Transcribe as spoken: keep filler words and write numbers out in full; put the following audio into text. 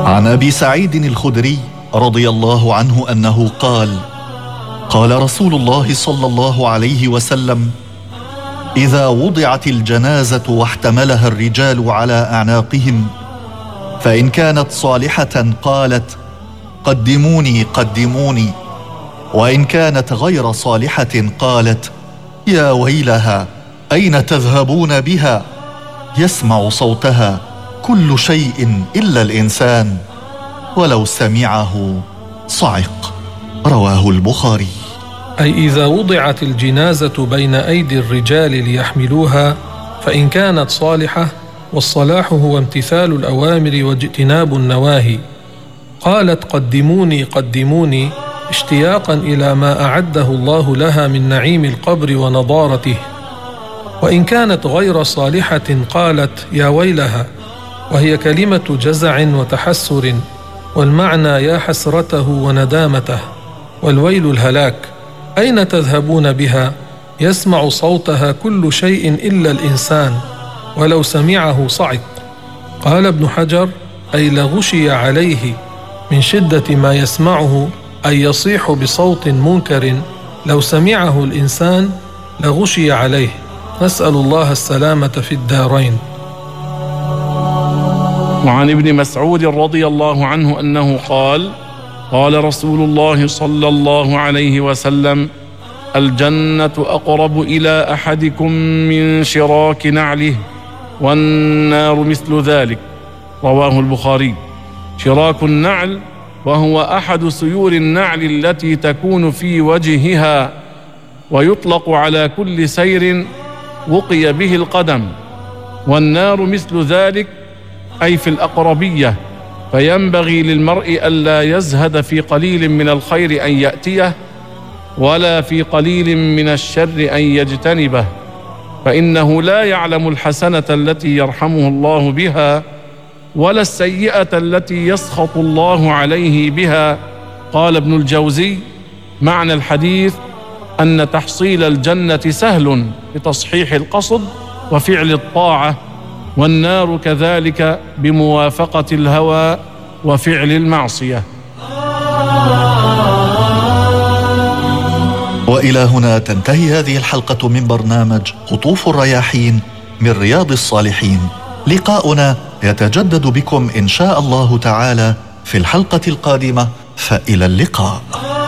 عن أبي سعيد الخدري رضي الله عنه أنه قال: قال رسول الله صلى الله عليه وسلم: إذا وضعت الجنازة واحتملها الرجال على أعناقهم، فإن كانت صالحة قالت: قدموني قدموني، وإن كانت غير صالحة قالت: يا ويلها، أين تذهبون بها؟ يسمع صوتها كل شيء إلا الإنسان، ولو سمعه صعق. رواه البخاري. أي إذا وضعت الجنازة بين أيدي الرجال ليحملوها، فإن كانت صالحة، والصلاح هو امتثال الأوامر واجتناب النواهي، قالت: قدموني قدموني، اشتياقا إلى ما أعده الله لها من نعيم القبر ونضارته. وإن كانت غير صالحة قالت: يا ويلها، وهي كلمة جزع وتحسر، والمعنى يا حسرته وندامته، والويل الهلاك. أين تذهبون بها؟ يسمع صوتها كل شيء إلا الإنسان، ولو سمعه صعق. قال ابن حجر: أي لغشي عليه من شدة ما يسمعه، أي يصيح بصوت منكر لو سمعه الإنسان لغشي عليه. نسأل الله السلامة في الدارين. وعن ابن مسعود رضي الله عنه أنه قال: قال رسول الله صلى الله عليه وسلم: الجنة أقرب إلى أحدكم من شراك نعله، والنار مثل ذلك. رواه البخاري. شراك النعل وهو أحد سيور النعل التي تكون في وجهها، ويطلق على كل سير وقي به القدم. والنار مثل ذلك أي في الأقربية، فينبغي للمرء ألا يزهد في قليل من الخير أن يأتيه، ولا في قليل من الشر أن يجتنبه، فإنه لا يعلم الحسنة التي يرحمه الله بها، ولا السيئة التي يسخط الله عليه بها. قال ابن الجوزي: معنى الحديث أن تحصيل الجنة سهل بتصحيح القصد وفعل الطاعة، والنار كذلك بموافقة الهوى وفعل المعصية. وإلى هنا تنتهي هذه الحلقة من برنامج قطوف الرياحين من رياض الصالحين. لقاؤنا يتجدد بكم إن شاء الله تعالى في الحلقة القادمة، فإلى اللقاء.